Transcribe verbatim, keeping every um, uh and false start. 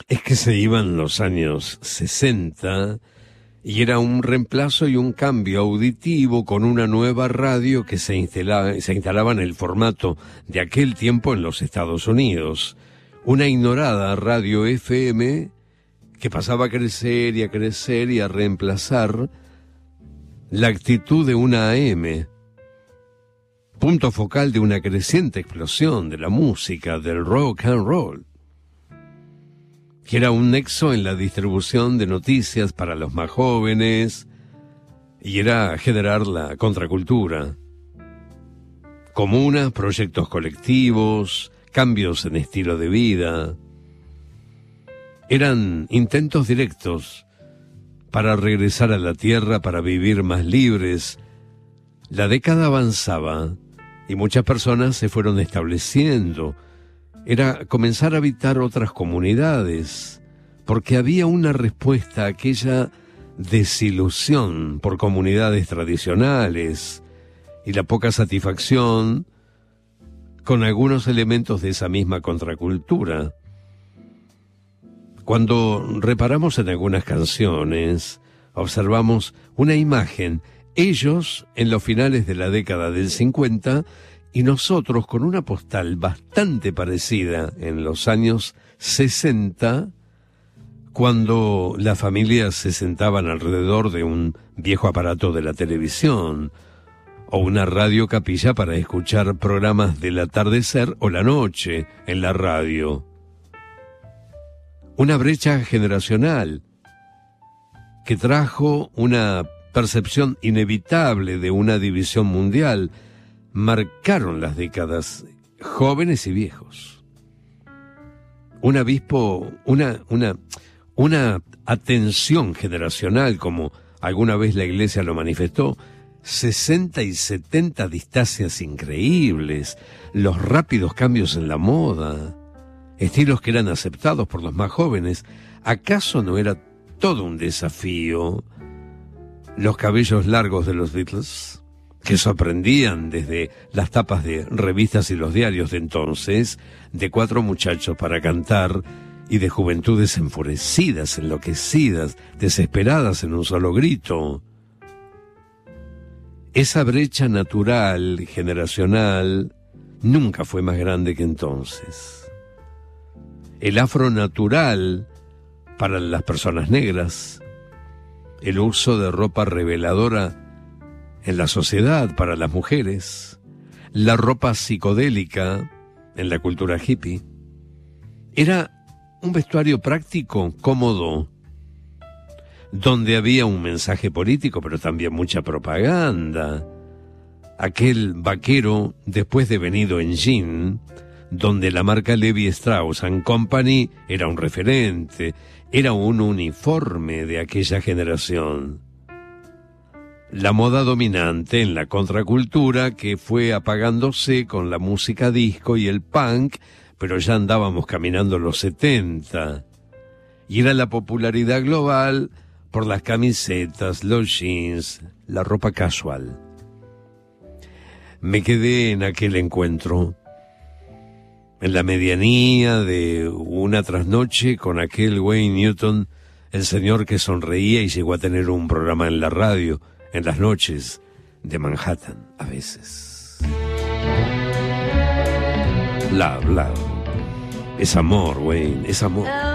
Es que se iban los años sesenta y era un reemplazo y un cambio auditivo con una nueva radio que se instalaba, se instalaba en el formato de aquel tiempo en los Estados Unidos. Una ignorada radio F M que pasaba a crecer y a crecer y a reemplazar la actitud de una A M. Punto focal de una creciente explosión de la música, del rock and roll, que era un nexo en la distribución de noticias para los más jóvenes, y era generar la contracultura. Comunas, proyectos colectivos, cambios en estilo de vida. Eran intentos directos para regresar a la tierra, para vivir más libres. La década avanzaba y muchas personas se fueron estableciendo. Era comenzar a habitar otras comunidades, porque había una respuesta a aquella desilusión por comunidades tradicionales y la poca satisfacción con algunos elementos de esa misma contracultura. Cuando reparamos en algunas canciones, observamos una imagen, ellos en los finales de la década del cincuenta, y nosotros con una postal bastante parecida en los años sesenta, cuando las familias se sentaban alrededor de un viejo aparato de la televisión o una radio capilla para escuchar programas del atardecer o la noche en la radio. Una brecha generacional que trajo una percepción inevitable de una división mundial. Marcaron las décadas, jóvenes y viejos. Un avispo, una, una, una atención generacional, como alguna vez la Iglesia lo manifestó, sesenta y setenta distancias increíbles, los rápidos cambios en la moda, estilos que eran aceptados por los más jóvenes. ¿Acaso no era todo un desafío? Los cabellos largos de los Beatles, que sorprendían desde las tapas de revistas y los diarios de entonces, de cuatro muchachos para cantar, y de juventudes enfurecidas, enloquecidas, desesperadas en un solo grito. Esa brecha natural, generacional, nunca fue más grande que entonces. El afro natural para las personas negras, el uso de ropa reveladora en la sociedad para las mujeres, la ropa psicodélica en la cultura hippie. Era un vestuario práctico, cómodo, donde había un mensaje político, pero también mucha propaganda. Aquel vaquero, después de venido en jean, donde la marca Levi Strauss and Company era un referente, era un uniforme de aquella generación. La moda dominante en la contracultura que fue apagándose con la música disco y el punk, pero ya andábamos caminando los setenta. Y era la popularidad global por las camisetas, los jeans, la ropa casual. Me quedé en aquel encuentro, en la medianía de una trasnoche con aquel Wayne Newton, el señor que sonreía y llegó a tener un programa en la radio, en las noches de Manhattan, a veces. Love, love. Es amor, Wayne, es amor.